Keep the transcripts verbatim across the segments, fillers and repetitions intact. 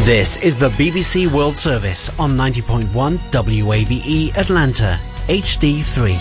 This is the B B C World Service on ninety point one W A B E Atlanta, H D three.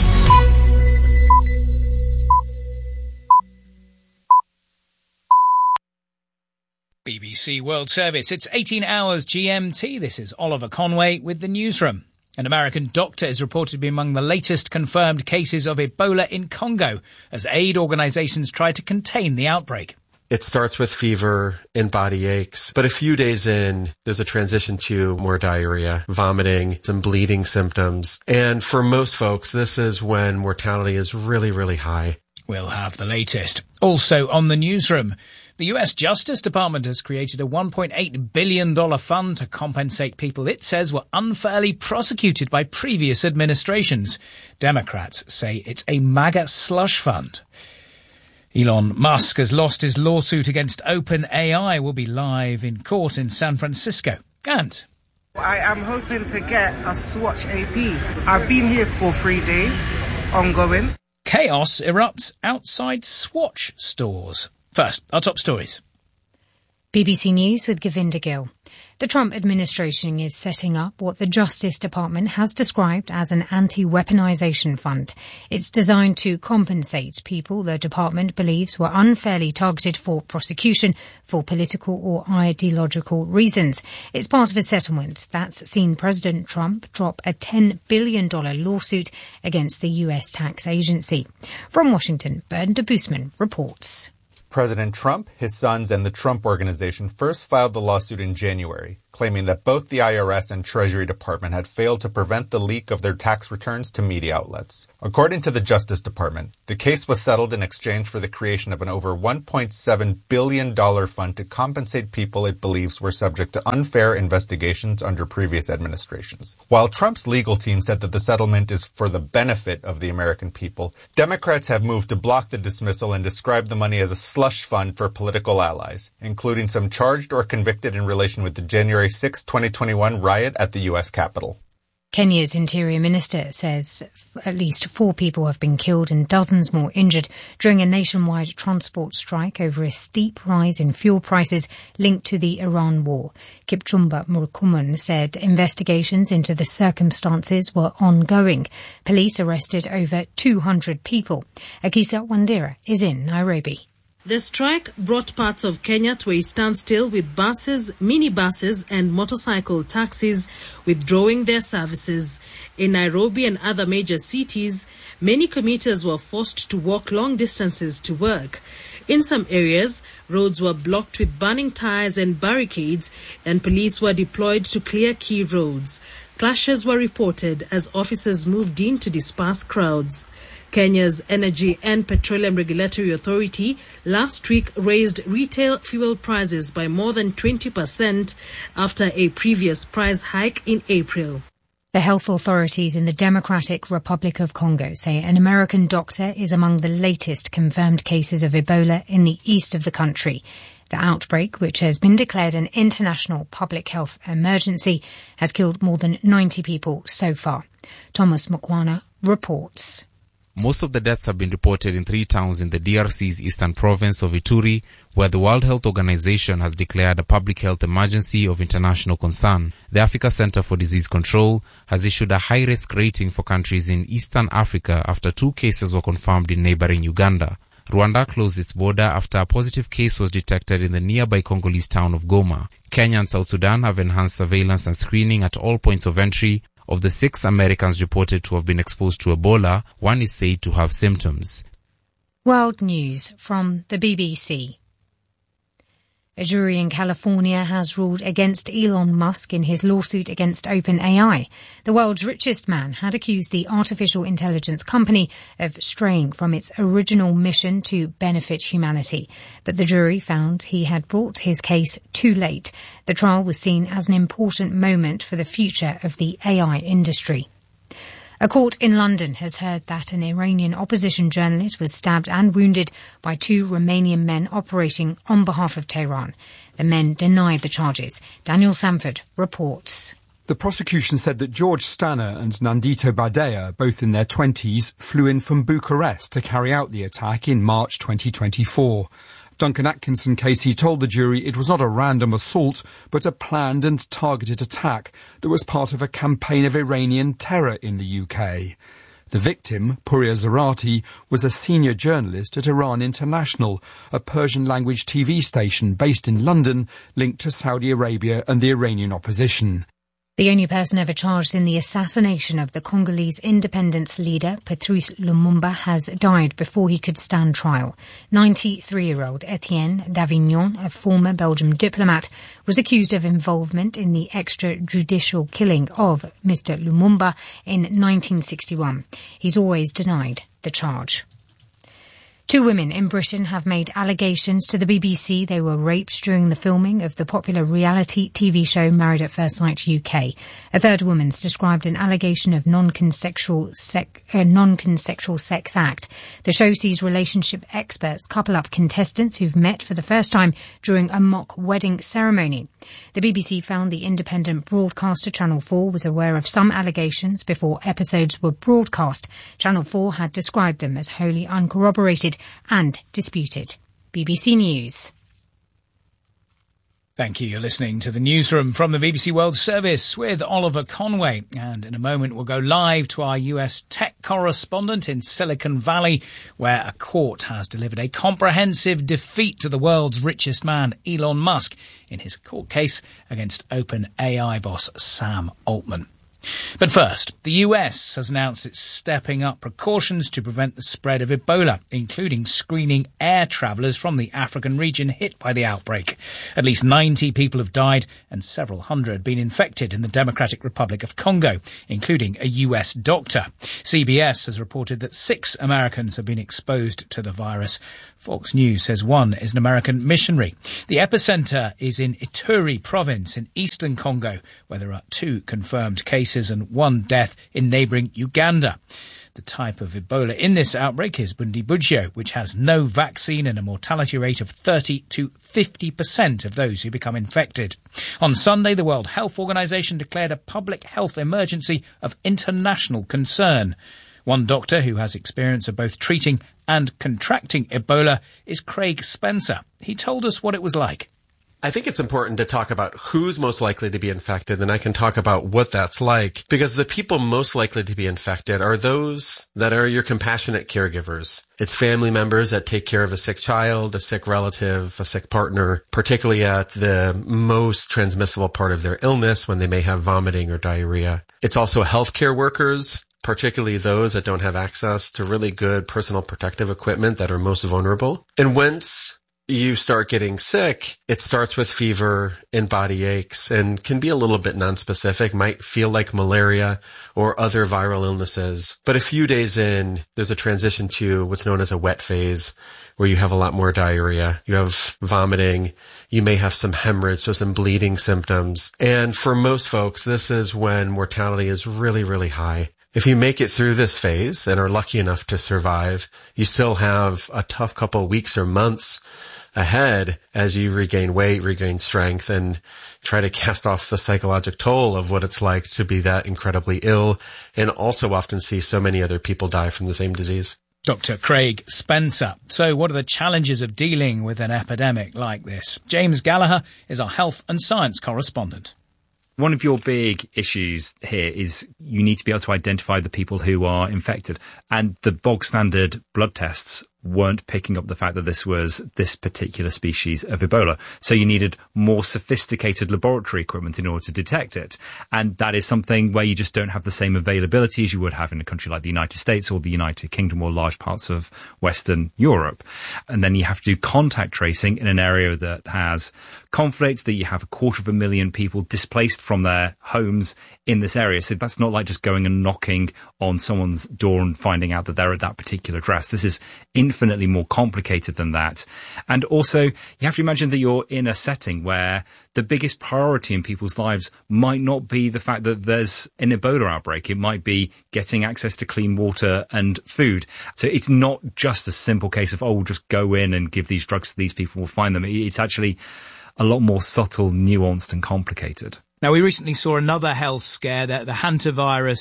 B B C World Service. It's eighteen hours G M T. This is Oliver Conway with the newsroom. An American doctor is reported to be among the latest confirmed cases of Ebola in Congo as aid organizations try to contain the outbreak. It starts with fever and body aches, but a few days in, there's a transition to more diarrhea, vomiting, some bleeding symptoms. And for most folks, this is when mortality is really, really high. We'll have the latest. Also on the newsroom, the U S Justice Department has created a one point eight billion dollars fund to compensate people it says were unfairly prosecuted by previous administrations. Democrats say it's a MAGA slush fund. Elon Musk has lost his lawsuit against OpenAI. Will be live in court in San Francisco. And I am hoping to get a Swatch A P. I've been here for three days, ongoing. Chaos erupts outside Swatch stores. First, our top stories. B B C News with Govinda Gill. The Trump administration is setting up what the Justice Department has described as an anti-weaponization fund. It's designed to compensate people the department believes were unfairly targeted for prosecution for political or ideological reasons. It's part of a settlement that's seen President Trump drop a ten billion dollars lawsuit against the U S tax agency. From Washington, Bern de Boosman reports. President Trump, his sons, and the Trump Organization first filed the lawsuit in January, claiming that both the I R S and Treasury Department had failed to prevent the leak of their tax returns to media outlets. According to the Justice Department, the case was settled in exchange for the creation of an over one point seven billion dollars fund to compensate people it believes were subject to unfair investigations under previous administrations. While Trump's legal team said that the settlement is for the benefit of the American people, Democrats have moved to block the dismissal and describe the money as a slush fund for political allies, including some charged or convicted in relation with the January sixth, twenty twenty-one riot at the U S Capitol. Kenya's Interior Minister says at least four people have been killed and dozens more injured during a nationwide transport strike over a steep rise in fuel prices linked to the Iran war. Kipchumba Murkomen said investigations into the circumstances were ongoing. Police arrested over two hundred people. Akisa Wandera is in Nairobi. The strike brought parts of Kenya to a standstill, with buses, minibuses and motorcycle taxis withdrawing their services. In Nairobi and other major cities, many commuters were forced to walk long distances to work. In some areas, roads were blocked with burning tires and barricades, and police were deployed to clear key roads. Clashes were reported as officers moved in to disperse crowds. Kenya's Energy and Petroleum Regulatory Authority last week raised retail fuel prices by more than twenty percent after a previous price hike in April. The health authorities in the Democratic Republic of Congo say an American doctor is among the latest confirmed cases of Ebola in the east of the country. The outbreak, which has been declared an international public health emergency, has killed more than ninety people so far. Thomas Mukwana reports. Most of the deaths have been reported in three towns in the D R C's eastern province of Ituri, where the World Health Organization has declared a public health emergency of international concern. The Africa Center for Disease Control has issued a high-risk rating for countries in Eastern Africa after two cases were confirmed in neighboring Uganda. Rwanda closed its border after a positive case was detected in the nearby Congolese town of Goma. Kenya and South Sudan have enhanced surveillance and screening at all points of entry. Of the six Americans reported to have been exposed to Ebola, one is said to have symptoms. World News from the B B C. A jury in California has ruled against Elon Musk in his lawsuit against OpenAI. The world's richest man had accused the artificial intelligence company of straying from its original mission to benefit humanity. But the jury found he had brought his case too late. The trial was seen as an important moment for the future of the A I industry. A court in London has heard that an Iranian opposition journalist was stabbed and wounded by two Romanian men operating on behalf of Tehran. The men deny the charges. Daniel Sanford reports. The prosecution said that George Stanner and Nandito Badea, both in their twenties, flew in from Bucharest to carry out the attack in March twenty twenty-four. Duncan Atkinson Casey told the jury it was not a random assault, but a planned and targeted attack that was part of a campaign of Iranian terror in the U K. The victim, Puriya Zarati, was a senior journalist at Iran International, a Persian-language T V station based in London, linked to Saudi Arabia and the Iranian opposition. The only person ever charged in the assassination of the Congolese independence leader, Patrice Lumumba, has died before he could stand trial. ninety-three-year-old Etienne Davignon, a former Belgian diplomat, was accused of involvement in the extrajudicial killing of Mister Lumumba in nineteen sixty-one. He's always denied the charge. Two women in Britain have made allegations to the B B C they were raped during the filming of the popular reality T V show Married at First Sight U K. A third woman's described an allegation of non-consensual sec, uh, non-consensual sex act. The show sees relationship experts couple up contestants who've met for the first time during a mock wedding ceremony. The B B C found the independent broadcaster Channel four was aware of some allegations before episodes were broadcast. Channel four had described them as wholly uncorroborated and disputed. B B C News. Thank you. You're listening to the newsroom from the B B C World Service with Oliver Conway. And in a moment, we'll go live to our U S tech correspondent in Silicon Valley, where a court has delivered a comprehensive defeat to the world's richest man, Elon Musk, in his court case against OpenAI boss Sam Altman. But first, the U S has announced it's stepping up precautions to prevent the spread of Ebola, including screening air travellers from the African region hit by the outbreak. At least ninety people have died and several hundred been infected in the Democratic Republic of Congo, including a U S doctor. C B S has reported that six Americans have been exposed to the virus. Fox News says one is an American missionary. The epicenter is in Ituri province in eastern Congo, where there are two confirmed cases and one death in neighbouring Uganda. The type of Ebola in this outbreak is Bundibugyo, which has no vaccine and a mortality rate of thirty to fifty percent of those who become infected. On Sunday, the World Health Organization declared a public health emergency of international concern. One doctor who has experience of both treating and contracting Ebola is Craig Spencer. He told us what it was like. I think it's important to talk about who's most likely to be infected, and I can talk about what that's like, because the people most likely to be infected are those that are your compassionate caregivers. It's family members that take care of a sick child, a sick relative, a sick partner, particularly at the most transmissible part of their illness when they may have vomiting or diarrhea. It's also healthcare workers, particularly those that don't have access to really good personal protective equipment that are most vulnerable. And once you start getting sick, it starts with fever and body aches and can be a little bit nonspecific, might feel like malaria or other viral illnesses. But a few days in, there's a transition to what's known as a wet phase, where you have a lot more diarrhea, you have vomiting, you may have some hemorrhage, so some bleeding symptoms. And for most folks, this is when mortality is really, really high. If you make it through this phase and are lucky enough to survive, you still have a tough couple of weeks or months ahead as you regain weight, regain strength, and try to cast off the psychological toll of what it's like to be that incredibly ill and also often see so many other people die from the same disease. Doctor Craig Spencer. So what are the challenges of dealing with an epidemic like this? James Gallagher is our health and science correspondent. One of your big issues here is you need to be able to identify the people who are infected. And the bog standard blood tests weren't picking up the fact that this was this particular species of Ebola. So you needed more sophisticated laboratory equipment in order to detect it. And that is something where you just don't have the same availability as you would have in a country like the United States or the United Kingdom or large parts of Western Europe. And then you have to do contact tracing in an area that has conflict, that you have a quarter of a million people displaced from their homes in this area. So that's not like just going and knocking on someone's door and finding out that they're at that particular address. This is infinitely more complicated than that. And also, you have to imagine that you're in a setting where the biggest priority in people's lives might not be the fact that there's an Ebola outbreak. It might be getting access to clean water and food. So it's not just a simple case of, oh, we'll just go in and give these drugs to these people, we'll find them. It's actually a lot more subtle, nuanced and complicated. Now, we recently saw another health scare, that the hantavirus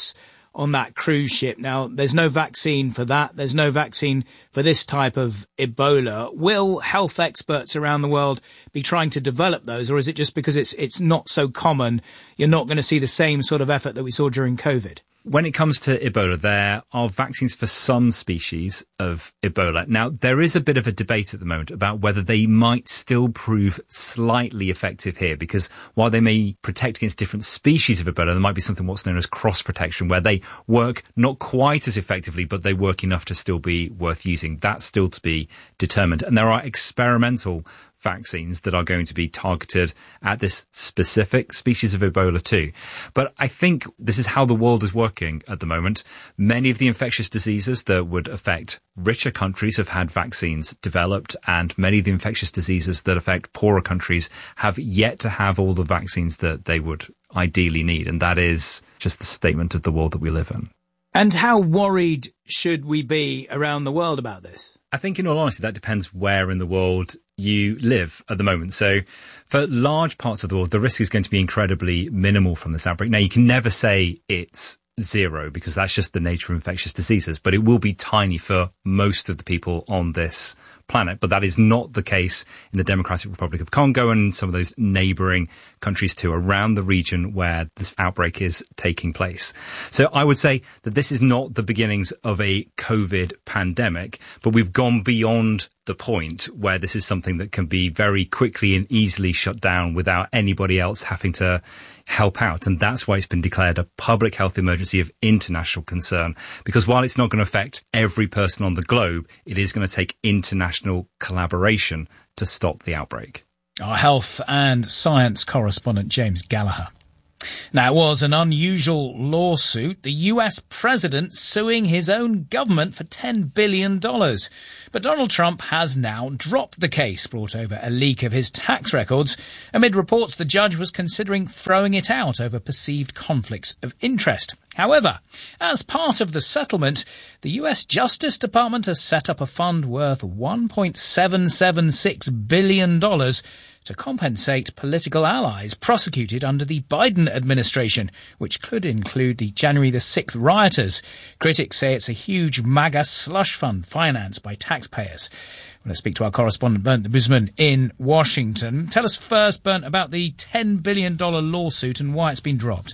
on that cruise ship. Now, there's no vaccine for that. There's no vaccine for this type of Ebola. Will health experts around the world be trying to develop those, or is it just because it's it's not so common, you're not going to see the same sort of effort that we saw during COVID? When it comes to Ebola, there are vaccines for some species of Ebola. Now, there is a bit of a debate at the moment about whether they might still prove slightly effective here, because while they may protect against different species of Ebola, there might be something what's known as cross-protection, where they work not quite as effectively, but they work enough to still be worth using. That's still to be determined. And there are experimental vaccines that are going to be targeted at this specific species of Ebola too. But I think this is how the world is working at the moment. Many of the infectious diseases that would affect richer countries have had vaccines developed, and many of the infectious diseases that affect poorer countries have yet to have all the vaccines that they would ideally need. And that is just the statement of the world that we live in. And how worried should we be around the world about this? I think, in all honesty, that depends where in the world you live at the moment. So for large parts of the world, the risk is going to be incredibly minimal from this outbreak. Now, you can never say it's zero, because that's just the nature of infectious diseases, but it will be tiny for most of the people on this planet. But that is not the case in the Democratic Republic of Congo and some of those neighbouring countries too, around the region where this outbreak is taking place. So I would say that this is not the beginnings of a COVID pandemic, but we've gone beyond the point where this is something that can be very quickly and easily shut down without anybody else having to help out. And that's why it's been declared a public health emergency of international concern, because while it's not going to affect every person on the globe, it is going to take international collaboration to stop the outbreak. Our health and science correspondent James Gallagher. Now, it was an unusual lawsuit, the U S president suing his own government for ten billion dollars. But Donald Trump has now dropped the case, brought over a leak of his tax records. Amid reports the judge was considering throwing it out over perceived conflicts of interest. However, as part of the settlement, the U S Justice Department has set up a fund worth one point seven seven six billion dollars to compensate political allies prosecuted under the Biden administration, which could include the January the sixth rioters. Critics say it's a huge MAGA slush fund financed by taxpayers. I'm going to speak to our correspondent Bernd Busman in Washington. Tell us first, Bernd, about the ten billion dollars lawsuit and why it's been dropped.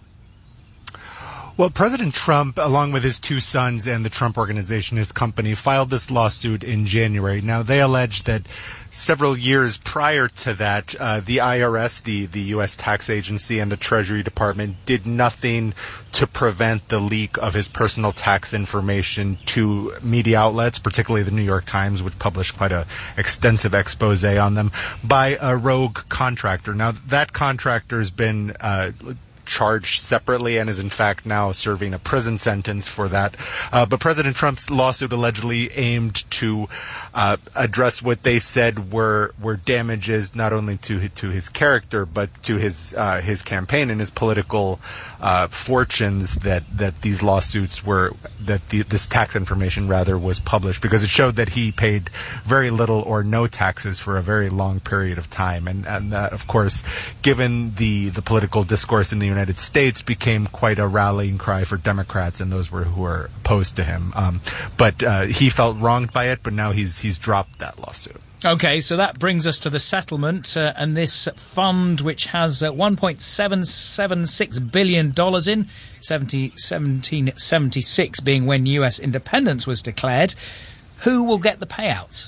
Well, President Trump, along with his two sons and the Trump Organization, his company, filed this lawsuit in January. Now, they allege that several years prior to that, uh, the I R S, the, the U S tax agency, and the Treasury Department did nothing to prevent the leak of his personal tax information to media outlets, particularly the New York Times, which published quite an extensive expose on them, by a rogue contractor. Now, that contractor has been uh charged separately and is in fact now serving a prison sentence for that. Uh, but President Trump's lawsuit allegedly aimed to uh, address what they said were were damages not only to to his character but to his uh, his campaign and his political uh, fortunes that that these lawsuits were that the, this tax information rather was published, because it showed that he paid very little or no taxes for a very long period of time, and and that, of course, given the the political discourse in the United States, became quite a rallying cry for Democrats and those were who were opposed to him. Um, but uh, he felt wronged by it, but now he's he's dropped that lawsuit. Okay, so that brings us to the settlement uh, and this fund, which has uh, one point seven seven six billion dollars in, seventeen seventy-six being when U S independence was declared. Who will get the payouts?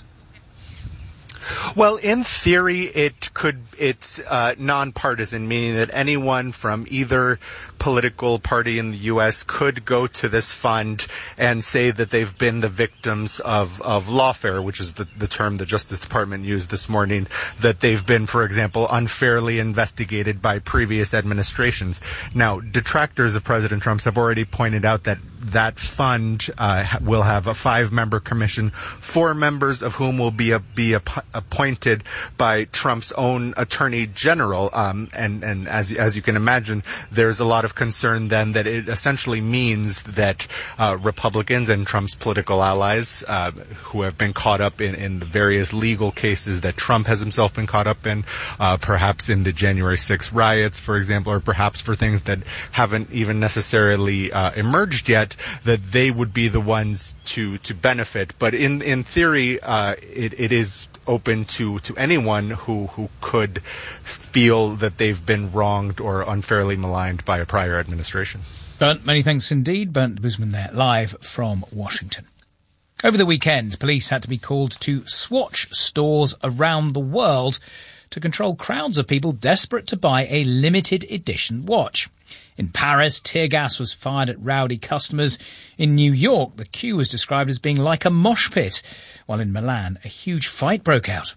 Well, in theory, it could, it's uh, nonpartisan, meaning that anyone from either political party in the U S could go to this fund and say that they've been the victims of, of lawfare, which is the, the term the Justice Department used this morning, that they've been, for example, unfairly investigated by previous administrations. Now, detractors of President Trump have already pointed out that that fund uh, will have a five-member commission, four members of whom will be a, be a, appointed by Trump's own attorney general. Um, and, and as, as you can imagine, there's a lot of of concern then that it essentially means that uh, Republicans and Trump's political allies, uh, who have been caught up in, in the various legal cases that Trump has himself been caught up in, uh, perhaps in the January sixth riots, for example, or perhaps for things that haven't even necessarily uh, emerged yet, that they would be the ones to, to benefit. But in, in theory, uh, it, it is open to, to anyone who, who could feel that they've been wronged or unfairly maligned by a prior administration. Bernd, many thanks indeed. Bernd Busman there, live from Washington. Over the weekend, police had to be called to Swatch stores around the world to control crowds of people desperate to buy a limited edition watch. In Paris, tear gas was fired at rowdy customers. In New York, the queue was described as being like a mosh pit, while in Milan, a huge fight broke out.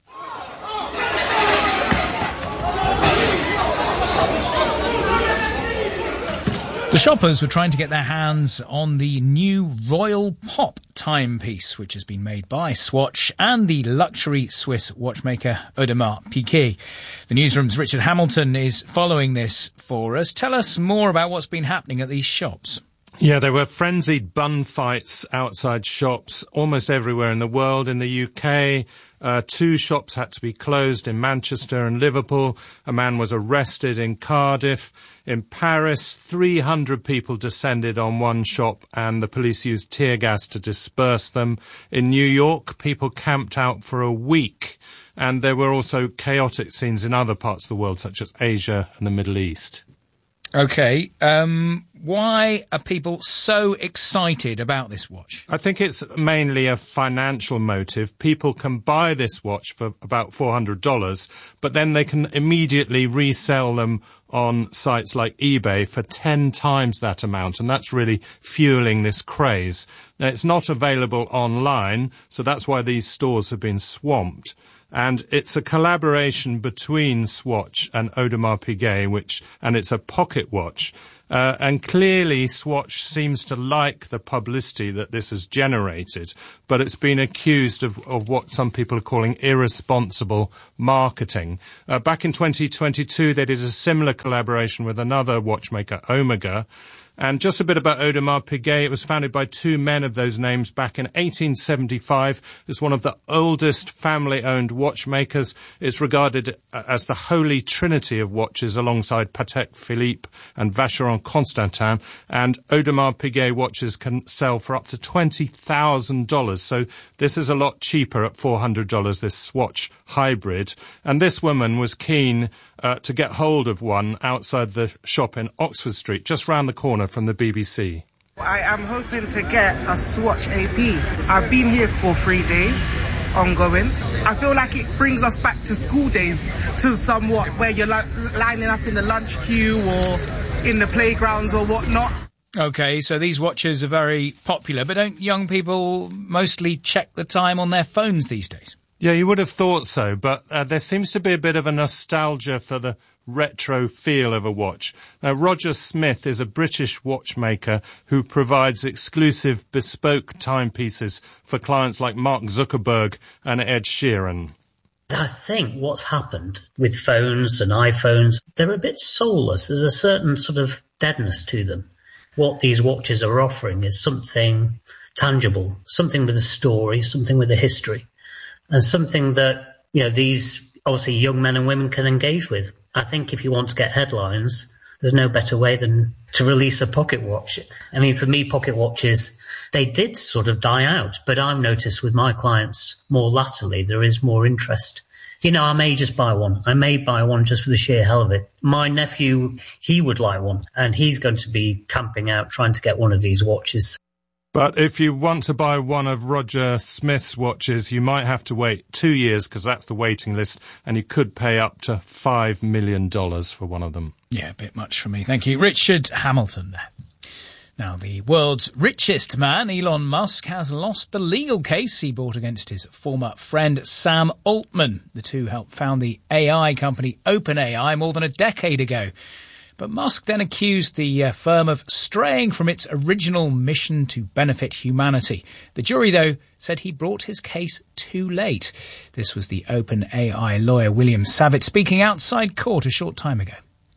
The shoppers were trying to get their hands on the new Royal Pop timepiece, which has been made by Swatch and the luxury Swiss watchmaker Audemars Piguet. The newsroom's Richard Hamilton is following this for us. Tell us more about what's been happening at these shops. Yeah, there were frenzied bun fights outside shops almost everywhere in the world. In the U K, uh, two shops had to be closed in Manchester and Liverpool. A man was arrested in Cardiff. In Paris, three hundred people descended on one shop and the police used tear gas to disperse them. In New York, people camped out for a week. And there were also chaotic scenes in other parts of the world, such as Asia and the Middle East. Okay, um, why are people so excited about this watch? I think it's mainly a financial motive. People can buy this watch for about four hundred dollars, but then they can immediately resell them on sites like eBay for ten times that amount, and that's really fueling this craze. Now, it's not available online, so that's why these stores have been swamped. And it's a collaboration between Swatch and Audemars Piguet, which, and it's a pocket watch. Uh, and clearly Swatch seems to like the publicity that this has generated, but it's been accused of, of what some people are calling irresponsible marketing. Uh, back in twenty twenty-two, they did a similar collaboration with another watchmaker, Omega. And just a bit about Audemars Piguet. It was founded by two men of those names back in eighteen seventy-five. It's one of the oldest family-owned watchmakers. It's regarded as the holy trinity of watches alongside Patek Philippe and Vacheron Constantin. And Audemars Piguet watches can sell for up to twenty thousand dollars. So this is a lot cheaper at four hundred dollars, this Swatch hybrid. And this woman was keen uh, to get hold of one outside the shop in Oxford Street, just round the corner from the B B C. I am hoping to get a Swatch A P. I've been here for three days, ongoing. I feel like it brings us back to school days, to somewhat, where you're li- lining up in the lunch queue or in the playgrounds or whatnot. Okay, so these watches are very popular, but don't young people mostly check the time on their phones these days? Yeah, you would have thought so, but uh, there seems to be a bit of a nostalgia for the retro feel of a watch. Now, Roger Smith is a British watchmaker who provides exclusive bespoke timepieces for clients like Mark Zuckerberg and Ed Sheeran. I think what's happened with phones and iPhones, they're a bit soulless. There's a certain sort of deadness to them. What these watches are offering is something tangible, something with a story, something with a history, and something that, you know, these obviously young men and women can engage with. I think if you want to get headlines, there's no better way than to release a pocket watch. I mean, for me, pocket watches, they did sort of die out, but I've noticed with my clients more latterly, there is more interest. You know, I may just buy one. I may buy one just for the sheer hell of it. My nephew, he would like one, and he's going to be camping out trying to get one of these watches. But if you want to buy one of Roger Smith's watches, you might have to wait two years because that's the waiting list, and you could pay up to five million dollars for one of them. Yeah, a bit much for me. Thank you. Richard Hamilton there. Now, the world's richest man, Elon Musk, has lost the legal case he brought against his former friend Sam Altman. The two helped found the A I company OpenAI more than a decade ago. But Musk then accused the uh, firm of straying from its original mission to benefit humanity. The jury, though, said he brought his case too late. This was the OpenAI lawyer William Savitt speaking outside court a short time ago.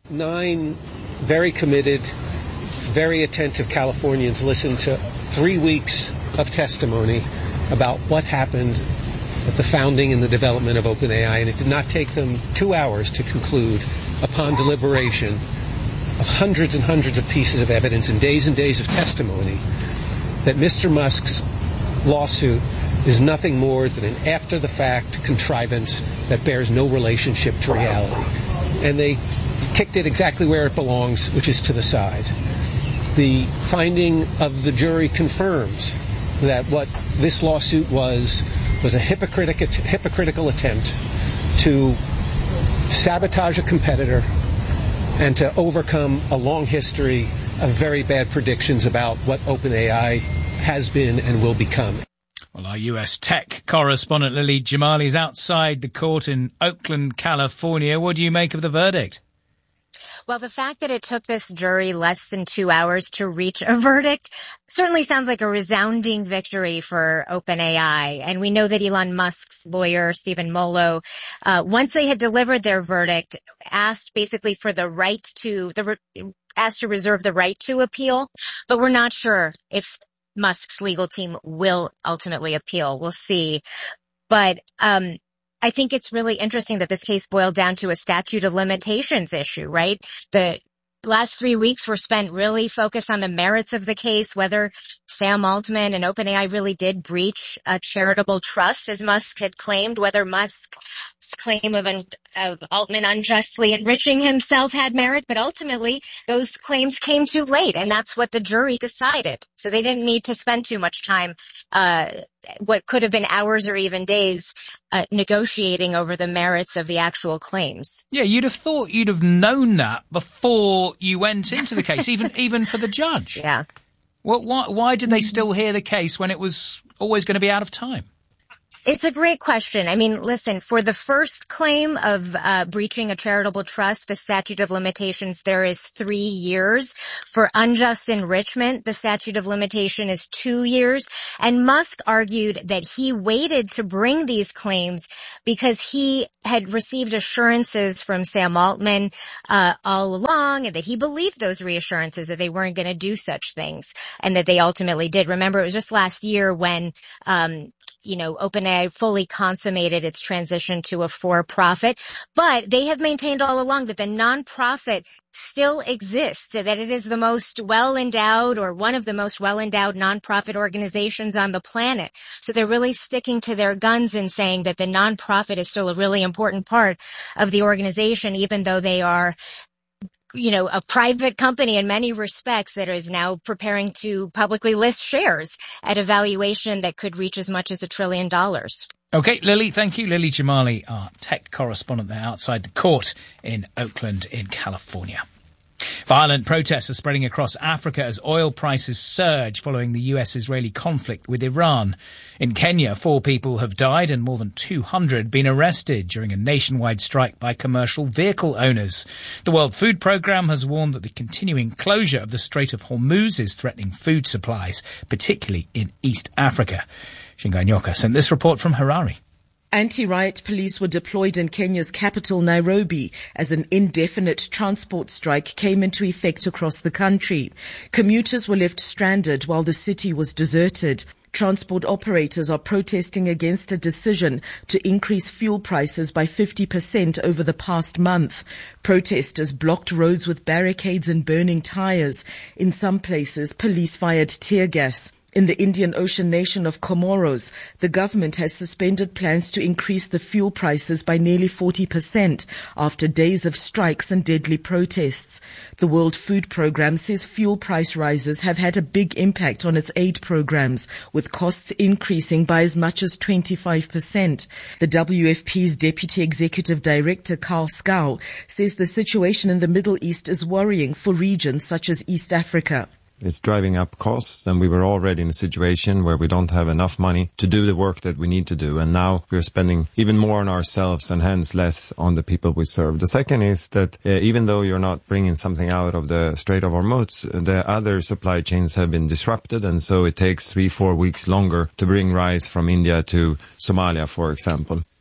Nine very committed, very attentive Californians listened to three weeks of testimony about what happened at the founding and the development of OpenAI, and it did not take them two hours to conclude, upon deliberation of hundreds and hundreds of pieces of evidence and days and days of testimony, that Mister Musk's lawsuit is nothing more than an after-the-fact contrivance that bears no relationship to reality. And they kicked it exactly where it belongs, which is to the side. The finding of the jury confirms that what this lawsuit was was a hypocritic, hypocritical attempt to sabotage a competitor and to overcome a long history of very bad predictions about what OpenAI has been and will become. Well, our U S tech correspondent Lily Jamali is outside the court in Oakland, California. What do you make of the verdict? Well, the fact that it took this jury less than two hours to reach a verdict certainly sounds like a resounding victory for OpenAI. And we know that Elon Musk's lawyer, Stephen Molo, uh, once they had delivered their verdict, asked basically for the right to, the re- asked to reserve the right to appeal. But we're not sure if Musk's legal team will ultimately appeal. We'll see. But, um, I think it's really interesting that this case boiled down to a statute of limitations issue, right? The last three weeks were spent really focused on the merits of the case, whether Sam Altman and OpenAI really did breach a charitable trust, as Musk had claimed, whether Musk's claim of, un- of Altman unjustly enriching himself had merit, but ultimately those claims came too late, and that's what the jury decided. So they didn't need to spend too much time, uh, what could have been hours or even days, uh, negotiating over the merits of the actual claims. Yeah, you'd have thought you'd have known that before you went into the case, even even for the judge. Yeah. Well, why, why did they still hear the case when it was always going to be out of time? It's a great question. I mean, listen, for the first claim of uh breaching a charitable trust, the statute of limitations there is three years. For unjust enrichment, the statute of limitation is two years. And Musk argued that he waited to bring these claims because he had received assurances from Sam Altman uh all along, and that he believed those reassurances that they weren't going to do such things, and that they ultimately did. Remember, it was just last year when um you know, OpenAI fully consummated its transition to a for-profit, but they have maintained all along that the nonprofit still exists, that it is the most well-endowed or one of the most well-endowed nonprofit organizations on the planet. So they're really sticking to their guns and saying that the nonprofit is still a really important part of the organization, even though they are, you know, a private company in many respects that is now preparing to publicly list shares at a valuation that could reach as much as a trillion dollars. Okay, Lily, thank you. Lily Jamali, our tech correspondent there outside the court in Oakland in California. Violent protests are spreading across Africa as oil prices surge following the U S-Israeli conflict with Iran. In Kenya, four people have died and more than two hundred been arrested during a nationwide strike by commercial vehicle owners. The World Food Programme has warned that the continuing closure of the Strait of Hormuz is threatening food supplies, particularly in East Africa. Shingai Nyoka sent this report from Harare. Anti-riot police were deployed in Kenya's capital, Nairobi, as an indefinite transport strike came into effect across the country. Commuters were left stranded while the city was deserted. Transport operators are protesting against a decision to increase fuel prices by fifty percent over the past month. Protesters blocked roads with barricades and burning tires. In some places, police fired tear gas. In the Indian Ocean nation of Comoros, the government has suspended plans to increase the fuel prices by nearly forty percent after days of strikes and deadly protests. The World Food Programme says fuel price rises have had a big impact on its aid programs, with costs increasing by as much as twenty-five percent. The W F P's Deputy Executive Director, Carl Scow, says the situation in the Middle East is worrying for regions such as East Africa. It's driving up costs, and we were already in a situation where we don't have enough money to do the work that we need to do. And now we're spending even more on ourselves and hence less on the people we serve. The second is that uh, even though you're not bringing something out of the Strait of Hormuz, the other supply chains have been disrupted. And so it takes three, four weeks longer to bring rice from India to Somalia, for example.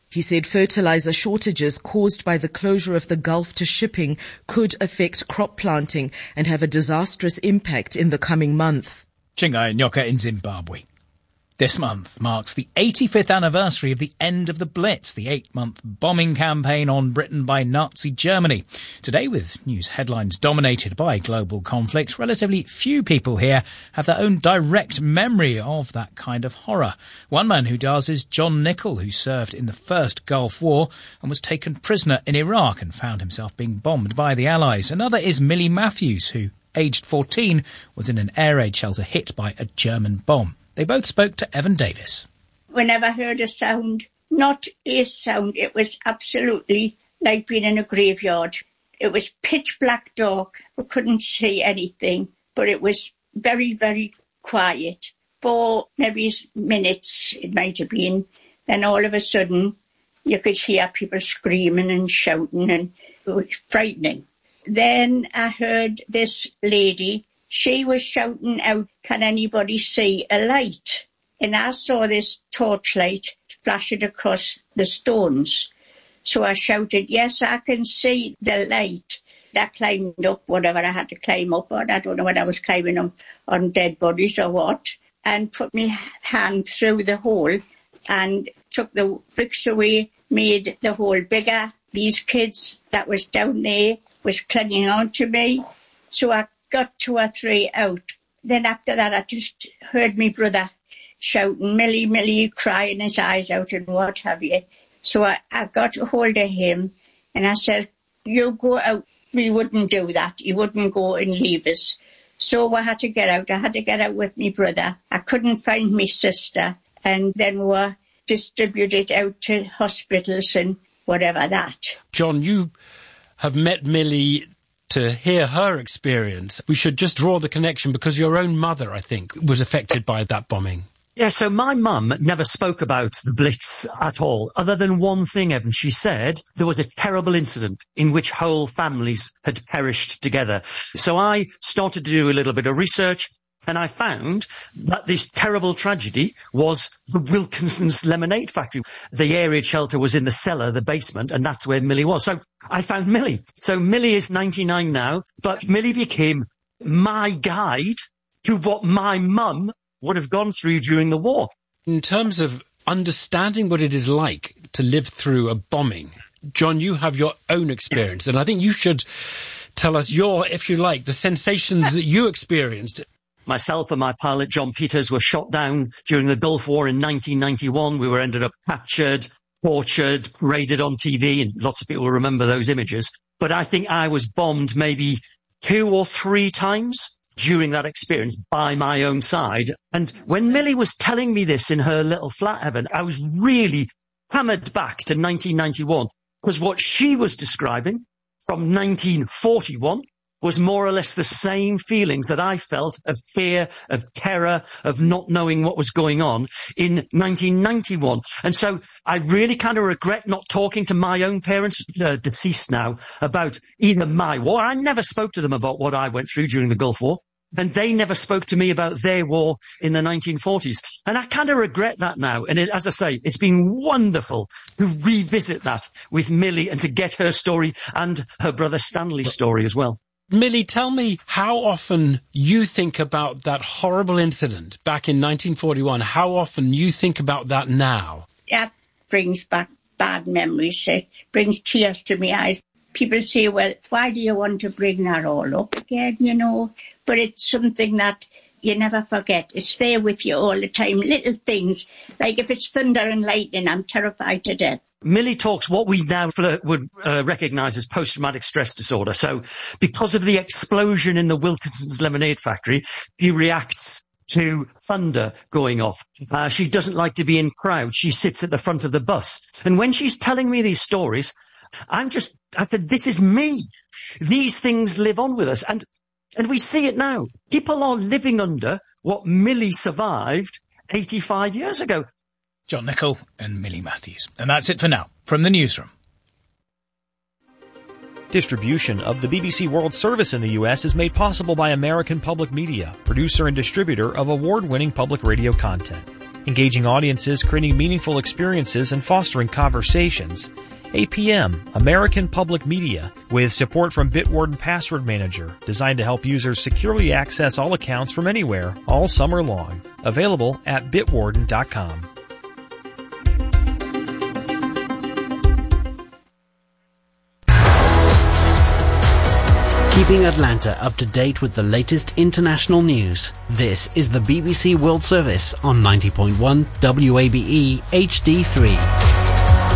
He said fertilizer shortages caused by the closure of the Gulf to shipping could affect crop planting and have a disastrous impact in the coming months. Chingai Nyoka in Zimbabwe. This month marks the eighty-fifth anniversary of the end of the Blitz, the eight-month bombing campaign on Britain by Nazi Germany. Today, with news headlines dominated by global conflict, relatively few people here have their own direct memory of that kind of horror. One man who does is John Nichol, who served in the First Gulf War and was taken prisoner in Iraq and found himself being bombed by the Allies. Another is Millie Matthews, who, aged fourteen, was in an air raid shelter hit by a German bomb. They both spoke to Evan Davis. Whenever I heard a sound, not a sound, it was absolutely like being in a graveyard. It was pitch black dark. We couldn't see anything, but it was very, very quiet. For maybe minutes, it might have been. Then all of a sudden, you could hear people screaming and shouting, and it was frightening. Then I heard this lady. She was shouting out, "Can anybody see a light?" And I saw this torchlight flashing across the stones. So I shouted, "Yes, I can see the light." I climbed up whatever I had to climb up on. I don't know whether I was climbing on, on dead bodies or what. And put my hand through the hole and took the bricks away, made the hole bigger. These kids that was down there was clinging on to me. So I got two or three out. Then after that, I just heard my brother shouting, "Millie, Millie," crying his eyes out and what have you. So I, I got a hold of him and I said, "You go out." We wouldn't do that. He wouldn't go and leave us. So I had to get out. I had to get out with my brother. I couldn't find my sister. And then we were distributed out to hospitals and whatever that. John, you have met Millie to hear her experience. We should just draw the connection because your own mother, I think, was affected by that bombing. Yeah, so my mum never spoke about the Blitz at all, other than one thing, Evan. She said there was a terrible incident in which whole families had perished together. So I started to do a little bit of research, and I found that this terrible tragedy was the Wilkinson's lemonade factory. The air raid shelter was in the cellar, the basement, and that's where Millie was. So I found Millie. So Millie is ninety-nine now, but Millie became my guide to what my mum would have gone through during the war. In terms of understanding what it is like to live through a bombing, John, you have your own experience, yes. And I think you should tell us your, if you like, the sensations that you experienced. Myself and my pilot, John Peters, were shot down during the Gulf War in nineteen ninety-one. We were ended up captured, tortured, raided on T V, and lots of people will remember those images. But I think I was bombed maybe two or three times during that experience by my own side. And when Millie was telling me this in her little flat, Evan, I was really hammered back to nineteen ninety-one, because what she was describing from nineteen forty-one was more or less the same feelings that I felt of fear, of terror, of not knowing what was going on in nineteen ninety-one. And so I really kind of regret not talking to my own parents, uh, deceased now, about either my war. I never spoke to them about what I went through during the Gulf War. And they never spoke to me about their war in the nineteen forties. And I kind of regret that now. And it, as I say, it's been wonderful to revisit that with Millie and to get her story and her brother Stanley's story as well. Millie, tell me how often you think about that horrible incident back in nineteen forty-one, how often you think about that now? That brings back bad memories. It brings tears to my eyes. People say, well, why do you want to bring that all up again, you know? But it's something that you never forget. It's there with you all the time. Little things, like if it's thunder and lightning, I'm terrified to death. Millie talks what we now would uh, recognise as post-traumatic stress disorder. So because of the explosion in the Wilkinson's lemonade factory, she reacts to thunder going off. Uh, she doesn't like to be in crowds. She sits at the front of the bus. And when she's telling me these stories, I'm just, I said, this is me. These things live on with us. And And we see it now. People are living under what Millie survived eighty-five years ago. John Nichol and Millie Matthews. And that's it for now from the newsroom. Distribution of the B B C World Service in the U S is made possible by American Public Media, producer and distributor of award-winning public radio content. engaging audiences, creating meaningful experiences, and fostering conversations. A P M, American Public Media, with support from Bitwarden Password Manager, designed to help users securely access all accounts from anywhere, all summer long. Available at bitwarden dot com. Keeping Atlanta up to date with the latest international news. This is the B B C World Service on ninety point one W A B E H D three.